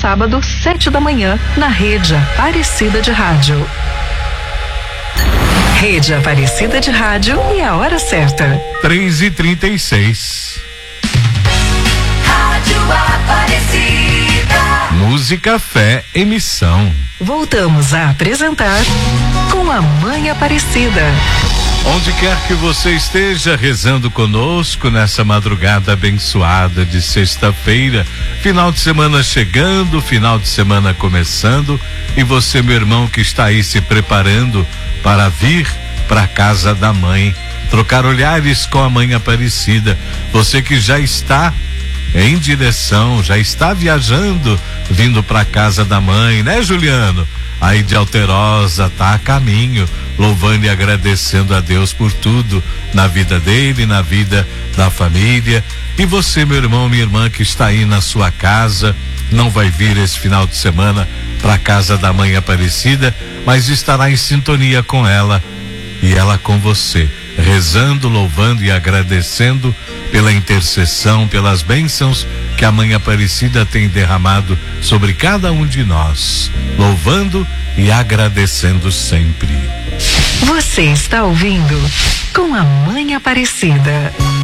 sábado, 7 da manhã, na Rede Aparecida de Rádio. Rede Aparecida de Rádio e a hora certa. 3h36. Rádio Aparecida. Música, fé, emissão. Voltamos a apresentar Com a Mãe Aparecida. Onde quer que você esteja rezando conosco nessa madrugada abençoada de sexta-feira, final de semana chegando, final de semana começando, e você, meu irmão, que está aí se preparando para vir para a casa da mãe, trocar olhares com a Mãe Aparecida. Você que já está em direção, já está viajando, vindo para a casa da mãe, né, Juliano? Aí de Alterosa, tá a caminho, louvando e agradecendo a Deus por tudo na vida dele, na vida da família. E você, meu irmão, minha irmã, que está aí na sua casa, não vai vir esse final de semana para a casa da Mãe Aparecida, mas estará em sintonia com ela e ela com você, rezando, louvando e agradecendo pela intercessão, pelas bênçãos que a Mãe Aparecida tem derramado sobre cada um de nós, louvando e agradecendo sempre. Você está ouvindo Com a Mãe Aparecida.